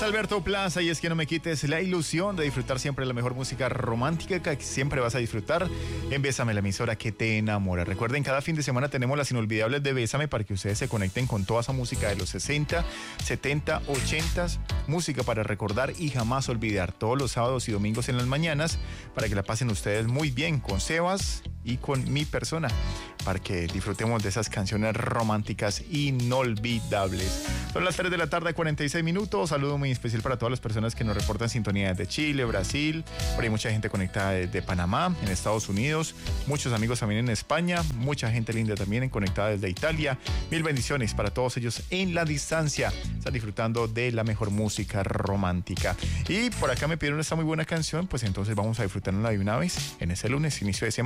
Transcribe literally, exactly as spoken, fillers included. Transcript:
Alberto Plaza y es que no me quites la ilusión de disfrutar siempre la mejor música romántica que siempre vas a disfrutar en Bésame, la emisora que te enamora. Recuerden, cada fin de semana tenemos las inolvidables de Bésame para que ustedes se conecten con toda esa música de los sesenta, setenta, ochenta, música para recordar y jamás olvidar, todos los sábados y domingos en las mañanas, para que la pasen ustedes muy bien con Sebas y con mi persona, para que disfrutemos de esas canciones románticas inolvidables. Son las tres de la tarde, cuarenta y seis minutos. Saludo muy especial para todas las personas que nos reportan sintonía desde Chile, Brasil, por ahí mucha gente conectada desde Panamá, en Estados Unidos, muchos amigos también en España, mucha gente linda también conectada desde Italia. Mil bendiciones para todos ellos en la distancia. Están disfrutando de la mejor música romántica. Y por acá me pidieron esta muy buena canción, pues entonces vamos a disfrutarla de una vez en ese lunes, inicio de semana.